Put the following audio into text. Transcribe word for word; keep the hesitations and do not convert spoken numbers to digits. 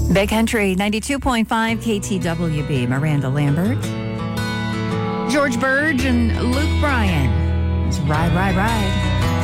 Big Country, ninety-two point five K T W B. Miranda Lambert, George Burge, and Luke Bryan. It's Ride, Ride, Ride.